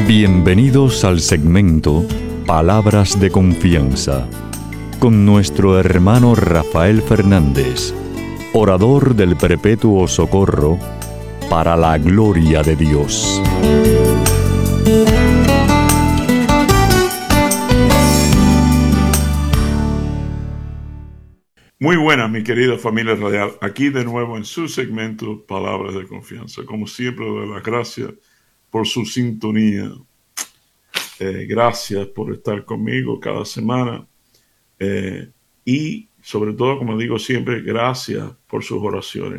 Bienvenidos al segmento Palabras de Confianza, con nuestro hermano Rafael Fernández, orador del Perpetuo Socorro, para la gloria de Dios. Muy buenas, mi querida familia radial. Aquí de nuevo en su segmento Palabras de Confianza. Como siempre, doy las gracias por su sintonía. Gracias por estar conmigo cada semana. Y sobre todo, como digo siempre, gracias por sus oraciones.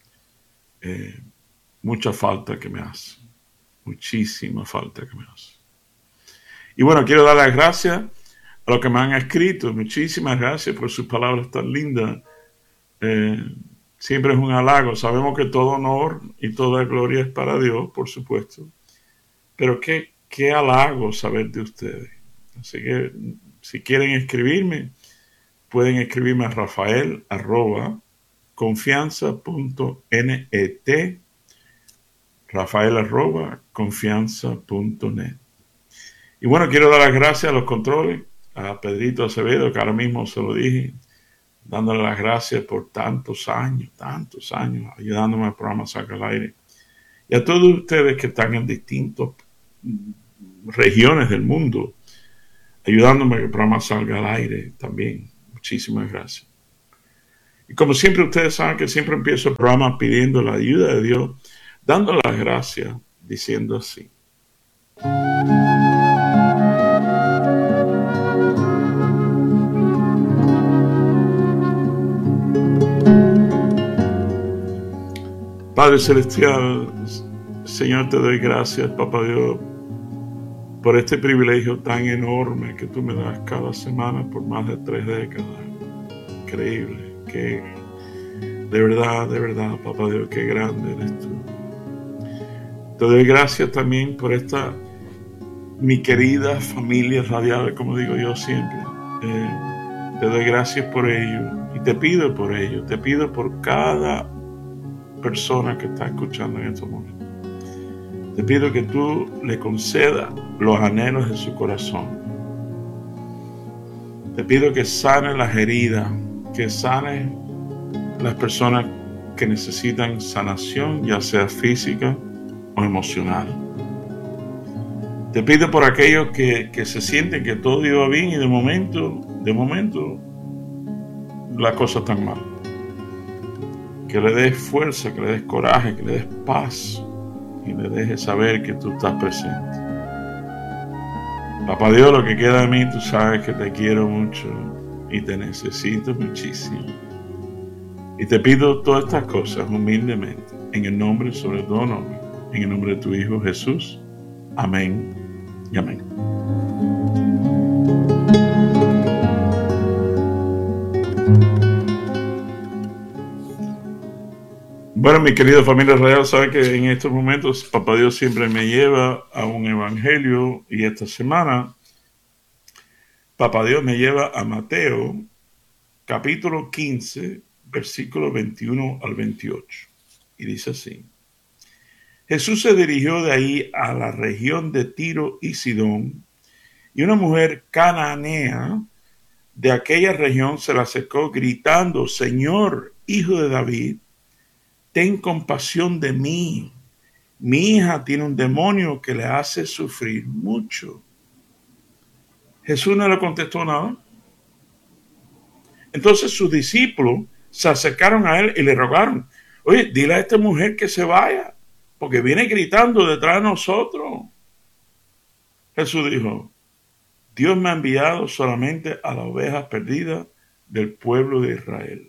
Mucha falta que me hace. Muchísima falta que me hace. Y bueno, quiero dar las gracias a los que me han escrito. Muchísimas gracias por sus palabras tan lindas. Siempre es un halago. Sabemos que todo honor y toda gloria es para Dios, por supuesto. Pero qué halago saber de ustedes. Así que si quieren escribirme, pueden escribirme a rafael@confianza.net, rafael@confianza.net. Y bueno, quiero dar las gracias a los controles, a Pedrito Acevedo, que ahora mismo se lo dije, dándole las gracias por tantos años, ayudándome al programa Saca al Aire. Y a todos ustedes que están en distintas regiones del mundo, ayudándome a que el programa salga al aire también. Muchísimas gracias. Y como siempre, ustedes saben que siempre empiezo el programa pidiendo la ayuda de Dios, dando las gracias, diciendo así. Padre Celestial, Señor, te doy gracias, Papá Dios, por este privilegio tan enorme que tú me das cada semana por más de 3 décadas. Increíble, que de verdad, Papá Dios, qué grande eres tú. Te doy gracias también por esta, mi querida familia radial, como digo yo siempre. Te doy gracias por ello y te pido por ello. Te pido por cada persona que está escuchando en estos momentos. Te pido que tú le concedas los anhelos de su corazón. Te pido que sane las heridas, que sane las personas que necesitan sanación, ya sea física o emocional. Te pido por aquellos que se sienten que todo iba bien y de momento, las cosas están mal. Que le des fuerza, que le des coraje, que le des paz y le dejes saber que tú estás presente. Papá Dios, lo que queda de mí, tú sabes que te quiero mucho y te necesito muchísimo. Y te pido todas estas cosas humildemente, en el nombre, sobre todo nombre, en el nombre de tu Hijo Jesús. Amén y amén. Bueno, mi querida familia real, sabe que en estos momentos Papá Dios siempre me lleva a un evangelio, y esta semana Papá Dios me lleva a Mateo, capítulo 15, versículos 21 al 28. Y dice así: Jesús se dirigió de ahí a la región de Tiro y Sidón, y una mujer cananea de aquella región se le acercó gritando: Señor, Hijo de David, ten compasión de mí. Mi hija tiene un demonio que le hace sufrir mucho. Jesús no le contestó nada. Entonces sus discípulos se acercaron a él y le rogaron: oye, dile a esta mujer que se vaya, porque viene gritando detrás de nosotros. Jesús dijo: Dios me ha enviado solamente a las ovejas perdidas del pueblo de Israel.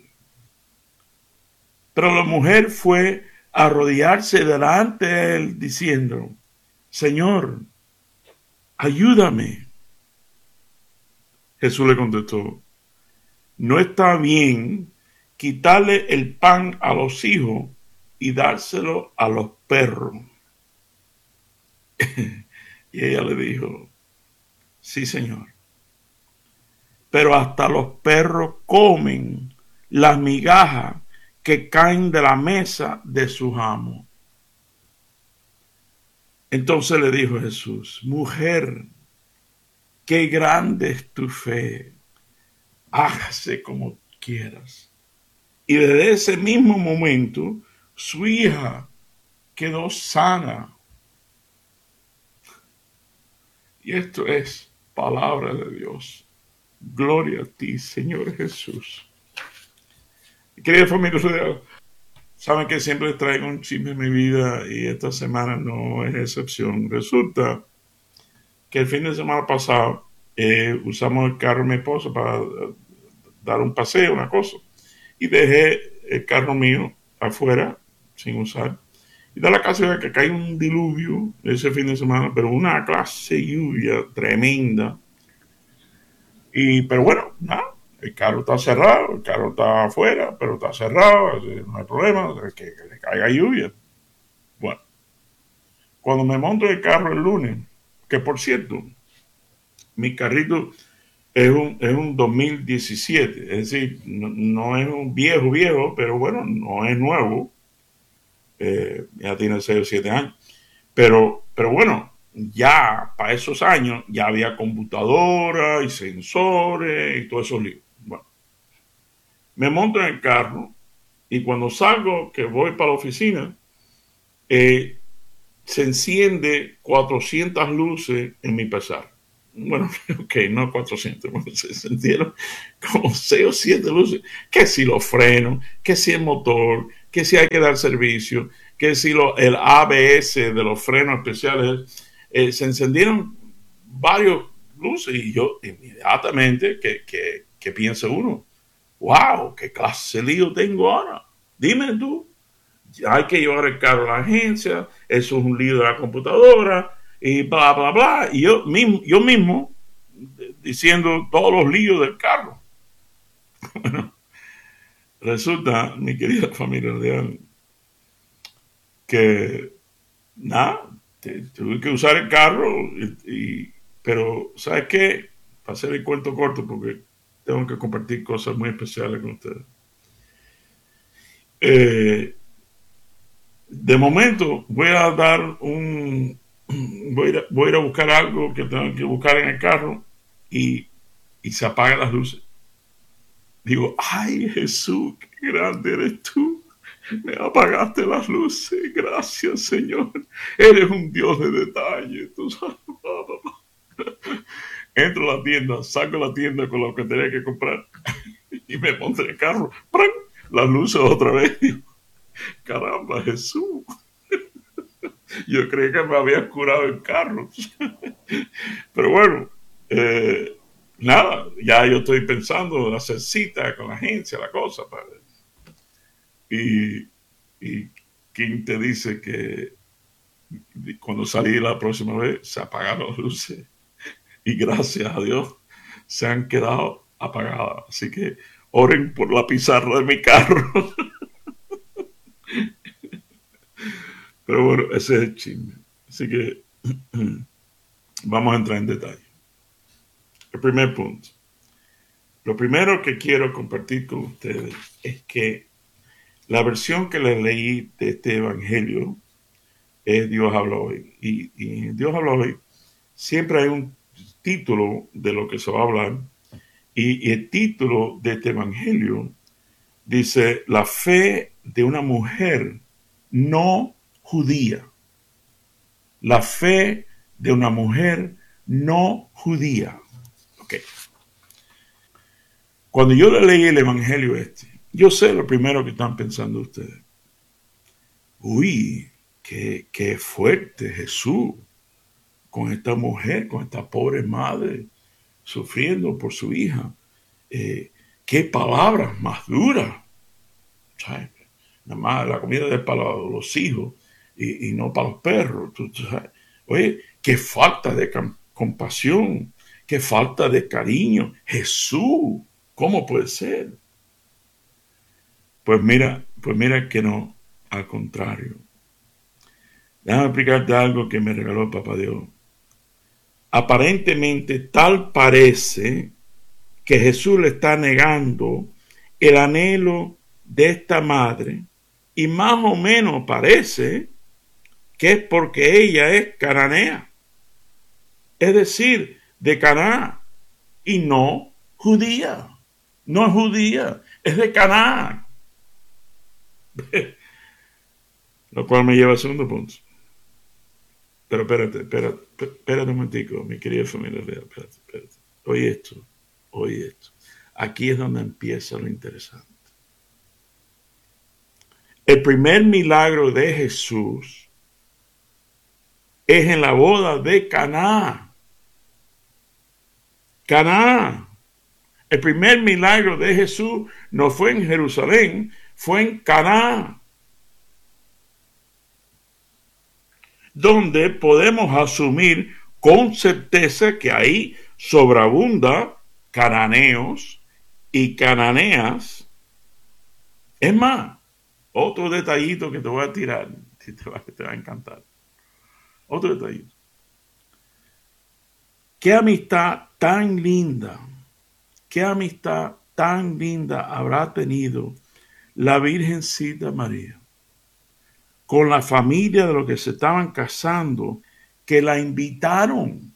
Pero la mujer fue a arrodillarse delante de él diciendo: Señor, ayúdame. Jesús le contestó: no está bien quitarle el pan a los hijos y dárselo a los perros. Y ella le dijo: sí, Señor, pero hasta los perros comen las migajas que caen de la mesa de sus amos. Entonces le dijo Jesús: mujer, qué grande es tu fe, hágase como quieras. Y desde ese mismo momento, su hija quedó sana. Y esto es palabra de Dios. Gloria a ti, Señor Jesús. Querida familia, saben que siempre les traigo un chisme en mi vida y esta semana no es excepción. Resulta que el fin de semana pasado usamos el carro de mi esposa para dar un paseo, una cosa. Y dejé el carro mío afuera, sin usar. Y da la casualidad que cae un diluvio ese fin de semana, pero una clase de lluvia tremenda. Pero bueno, nada, el carro está cerrado, el carro está afuera, pero está cerrado, no hay problema, que le caiga lluvia. Bueno, cuando me monto el carro el lunes, que por cierto, mi carrito es un 2017, es decir, no es un viejo, pero bueno, no es nuevo, ya tiene 6 o 7 años, pero bueno, ya para esos años ya había computadora y sensores y todos esos líos. Bueno, me monto en el carro y cuando salgo, que voy para la oficina, se enciende 400 luces en mi pesar. Bueno, ok, no 400, bueno, se encendieron como 6 o 7 luces, que si los frenos, que si el motor, que si hay que dar servicio, que si el ABS de los frenos especiales, se encendieron varios luces y yo inmediatamente que piensa uno, wow, qué clase de lío tengo ahora, dime tú, hay que llevar el carro a la agencia, eso es un lío de la computadora, y bla, bla, bla. Y yo mismo diciendo todos los líos del carro. Bueno, resulta, mi querida familia real, que nada, tuve que usar el carro, pero ¿sabes qué? Para hacer el cuento corto, porque tengo que compartir cosas muy especiales con ustedes. De momento voy a dar voy a ir a buscar algo que tengo que buscar en el carro y se apagan las luces. Digo, ay Jesús, qué grande eres tú. Me apagaste las luces. Gracias, Señor. Eres un Dios de detalle. Tú sabes. Entro a la tienda, saco la tienda con lo que tenía que comprar y me pongo en el carro. ¡Pran! Las luces otra vez. Digo, caramba, Jesús. Yo creí que me había curado el carro. Pero bueno, nada, ya yo estoy pensando en hacer cita con la agencia, la cosa. Y ¿quién te dice que cuando salí la próxima vez se apagaron las luces? Y gracias a Dios se han quedado apagadas. Así que oren por la pizarra de mi carro. Pero bueno, ese es el chisme. Así que vamos a entrar en detalle. El primer punto. Lo primero que quiero compartir con ustedes es que la versión que les leí de este evangelio es Dios habla hoy. Y Dios habla hoy siempre hay un título de lo que se va a hablar. Y el título de este evangelio dice: la fe de una mujer no judía. La fe de una mujer no judía. Ok. Cuando yo le leí el evangelio yo sé lo primero que están pensando ustedes. Uy, qué fuerte Jesús con esta mujer, con esta pobre madre sufriendo por su hija. Qué palabras más duras. ¿Sabes? Nada más la comida es para los hijos y no para los perros. ¿Sabes? Oye, qué falta de compasión, qué falta de cariño. Jesús, ¿cómo puede ser? Pues mira que no, al contrario. Déjame explicarte algo que me regaló Papá Dios. Aparentemente tal parece que Jesús le está negando el anhelo de esta madre y más o menos parece que es porque ella es cananea, es decir, de Canaán, y no judía. No es judía, es de Canaán. Lo cual me lleva al segundo punto. Pero espérate un momentico, mi querida familia real, espérate. Oye esto. Aquí es donde empieza lo interesante. El primer milagro de Jesús es en la boda de Caná. Caná. El primer milagro de Jesús no fue en Jerusalén, fue en Caná, donde podemos asumir con certeza que ahí sobreabunda cananeos y cananeas. Es más, otro detallito que te voy a tirar, que te va a encantar. Otro detallito. Qué amistad tan linda habrá tenido la Virgencita María con la familia de los que se estaban casando, que la invitaron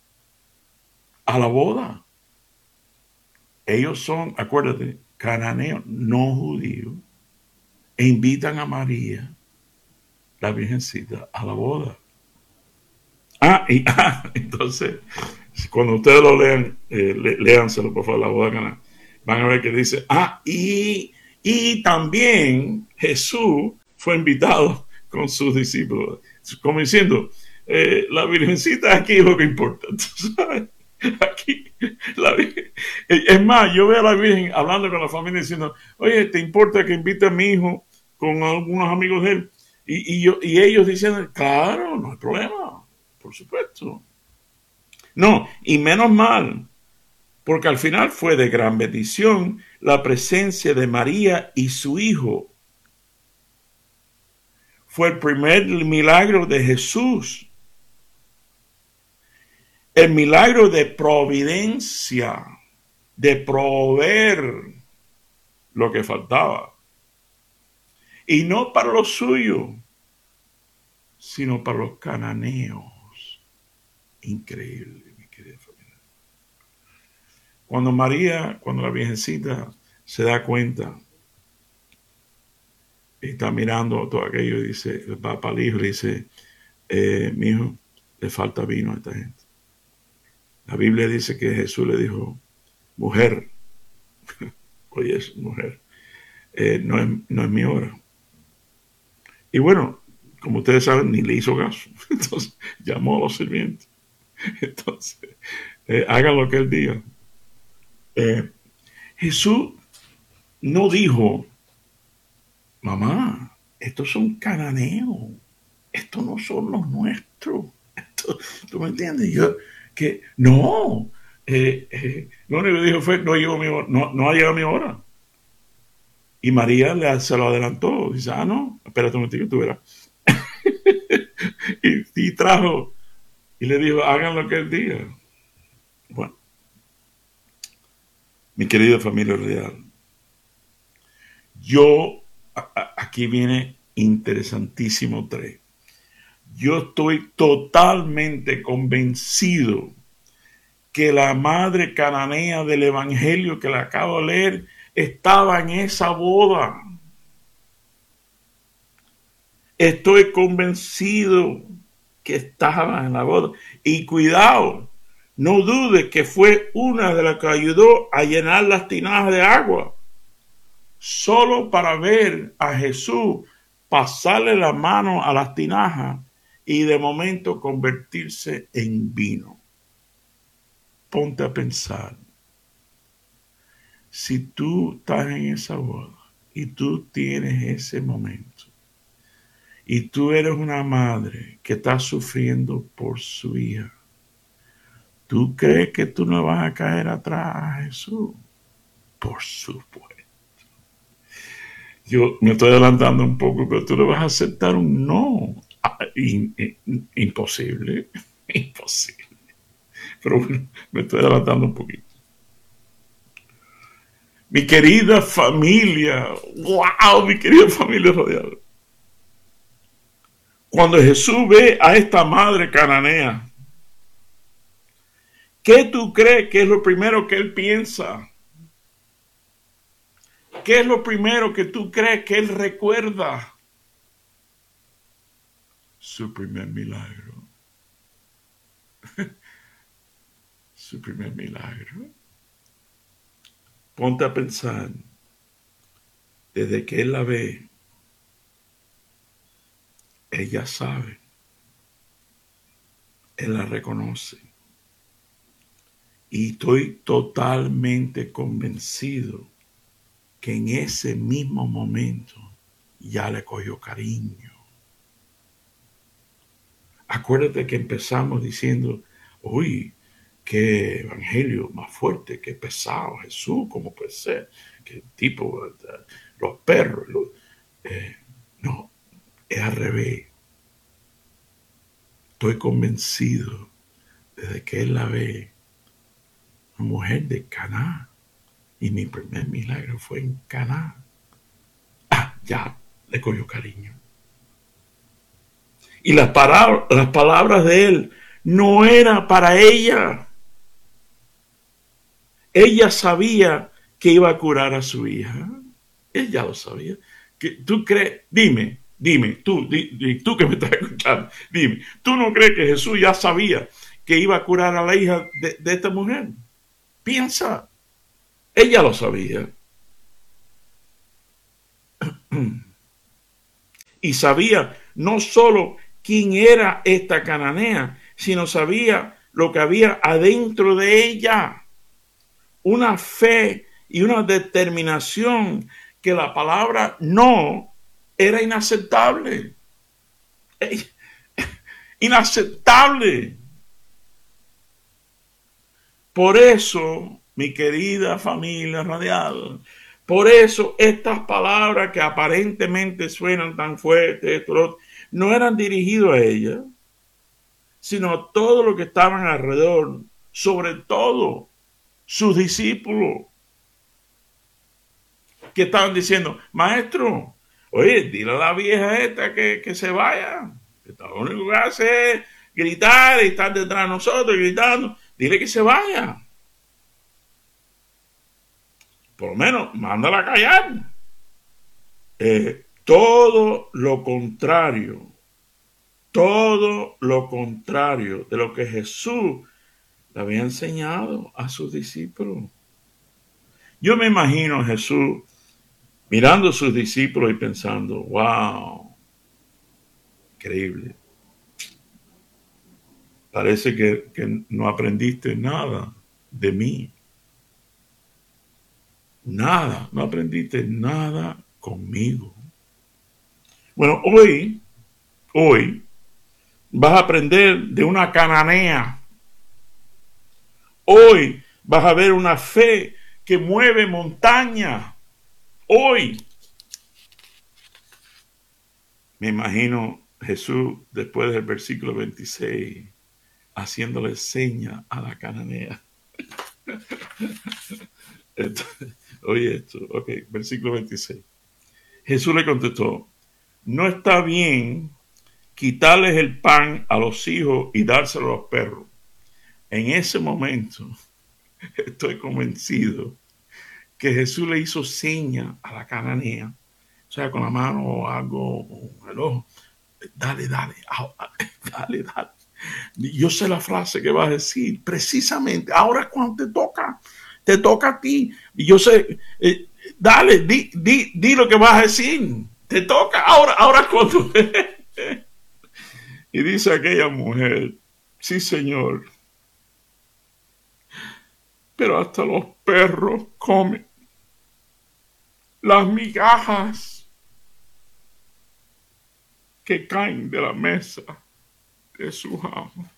a la boda. Ellos son, acuérdate, cananeos no judíos, e invitan a María, la Virgencita, a la boda. Entonces, cuando ustedes lo lean, léanselo por favor, la boda de Caná, van a ver que dice, y también Jesús fue invitado con sus discípulos, como diciendo, la Virgencita aquí es lo que importa, ¿tú sabes? Aquí, es más, yo veo a la Virgen hablando con la familia diciendo, oye, ¿te importa que invite a mi hijo con algunos amigos de él? Y ellos dicen, claro, no hay problema, por supuesto. No, y menos mal, porque al final fue de gran bendición la presencia de María y su hijo. Fue el primer milagro de Jesús. El milagro de providencia, de proveer lo que faltaba. Y no para lo suyo, sino para los cananeos. Increíble, mi querida familia. Cuando la Virgencita se da cuenta y está mirando todo aquello y dice, va para el hijo y dice, mi hijo, le falta vino a esta gente. La Biblia dice que Jesús le dijo, mujer, oye, mujer, no es mi hora. Y bueno, como ustedes saben, ni le hizo caso. Entonces, llamó a los sirvientes. Entonces, hagan lo que él diga. Jesús no dijo, mamá, estos son cananeos, estos no son los nuestros. ¿Tú me entiendes? No. Lo único que dijo fue, no ha llegado mi hora. Y María se lo adelantó. Dice, no, espérate un momentito, tú verás. y trajo, y le dijo, hagan lo que él diga. Bueno, mi querida familia real, aquí viene interesantísimo 3. Yo estoy totalmente convencido que la madre cananea del evangelio que le acabo de leer estaba en esa boda. Estoy convencido que estaba en la boda. Y cuidado, no dudes que fue una de las que ayudó a llenar las tinajas de agua, solo para ver a Jesús pasarle la mano a las tinajas y de momento convertirse en vino. Ponte a pensar, si tú estás en esa boda y tú tienes ese momento y tú eres una madre que está sufriendo por su hija, ¿tú crees que tú no vas a caer atrás a Jesús? Por supuesto. Yo me estoy adelantando un poco, pero tú le vas a aceptar un no. Imposible. Pero bueno, me estoy adelantando un poquito. Mi querida familia, wow, mi querida familia radial. Cuando Jesús ve a esta madre cananea, ¿qué tú crees que es lo primero que él piensa? ¿Qué es lo primero que tú crees que él recuerda? Su primer milagro. Su primer milagro. Ponte a pensar, desde que él la ve, ella sabe, él la reconoce. Y estoy totalmente convencido que en ese mismo momento ya le cogió cariño. Acuérdate que empezamos diciendo, uy, qué evangelio más fuerte, qué pesado Jesús, cómo puede ser, qué tipo, los perros, no, es al revés. Estoy convencido desde que él la ve, una mujer de Caná, y mi primer milagro fue en Caná. Ya le cogió cariño. Y las palabras de él no eran para ella. Ella sabía que iba a curar a su hija. Ella lo sabía. ¿Tú crees? Dime, tú que me estás escuchando, dime, ¿tú no crees que Jesús ya sabía que iba a curar a la hija de esta mujer? Piensa, ella lo sabía. Y sabía no solo quién era esta cananea, sino sabía lo que había adentro de ella. Una fe y una determinación que la palabra no era inaceptable. Inaceptable. Por eso, mi querida familia radial, por eso estas palabras que aparentemente suenan tan fuertes, no eran dirigidas a ella, sino a todos los que estaban alrededor, sobre todo sus discípulos, que estaban diciendo, maestro, oye, dile a la vieja esta que se vaya, que lo único que hace es gritar y estar detrás de nosotros gritando, dile que se vaya. Por lo menos, mándala a callar. Todo lo contrario de lo que Jesús le había enseñado a sus discípulos. Yo me imagino a Jesús mirando a sus discípulos y pensando, wow, increíble. Parece que no aprendiste nada de mí. Nada, no aprendiste nada conmigo. Bueno, hoy vas a aprender de una cananea. Hoy vas a ver una fe que mueve montaña. Hoy me imagino Jesús después del versículo 26 haciéndole seña a la cananea. Oye esto, ok, versículo 26. Jesús le contestó, no está bien quitarles el pan a los hijos y dárselo a los perros. En ese momento estoy convencido que Jesús le hizo seña a la cananea, o sea, con la mano o algo, o el ojo, dale. Yo sé la frase que vas a decir, precisamente, ahora cuando te toca a ti, y yo sé, dale, di lo que vas a decir, te toca, ahora cuando... Y dice aquella mujer, sí señor, pero hasta los perros comen las migajas que caen de la mesa de sus amos.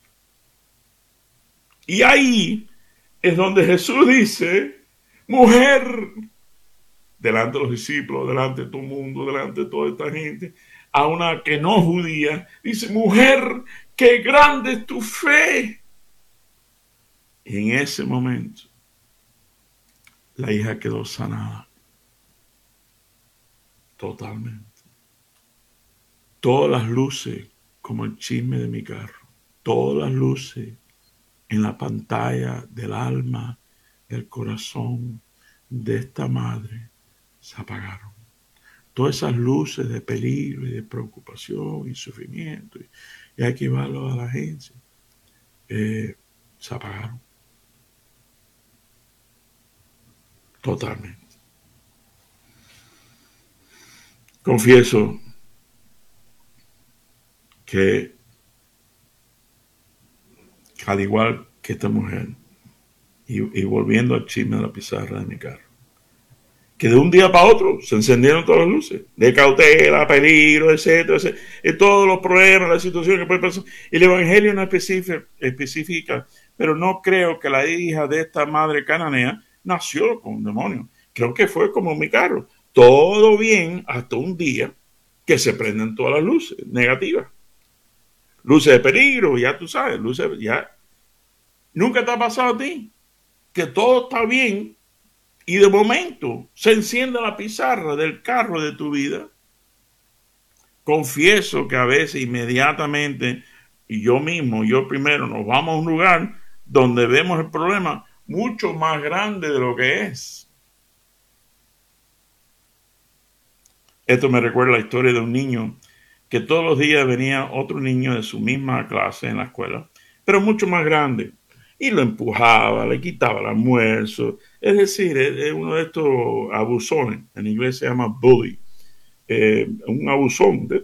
Y ahí es donde Jesús dice, mujer, delante de los discípulos, delante de todo el mundo, delante de toda esta gente, a una que no judía, dice, mujer, qué grande es tu fe. Y en ese momento, la hija quedó sanada. Totalmente. Todas las luces como el chisme de mi carro. Todas las luces en la pantalla del alma, del corazón de esta madre se apagaron. Todas esas luces de peligro y de preocupación y sufrimiento, y hay que llevarlo a la agencia, se apagaron. Totalmente. Confieso que, al igual que esta mujer, y volviendo al chisme de la pizarra de mi carro, que de un día para otro se encendieron todas las luces, de cautela, peligro, etcétera, etcétera, y todos los problemas, las situaciones que puede pasar. El Evangelio no especifica, pero no creo que la hija de esta madre cananea nació con un demonio. Creo que fue como mi carro, todo bien hasta un día que se prenden todas las luces negativas. Luces de peligro, ya tú sabes, luces, ya. ¿Nunca te ha pasado a ti que todo está bien y de momento se enciende la pizarra del carro de tu vida? Confieso que a veces inmediatamente, y yo primero, nos vamos a un lugar donde vemos el problema mucho más grande de lo que es. Esto me recuerda la historia de un niño que todos los días venía otro niño de su misma clase en la escuela, pero mucho más grande, y lo empujaba, le quitaba el almuerzo. Es decir, es uno de estos abusones. En inglés se llama bully. Un abusón,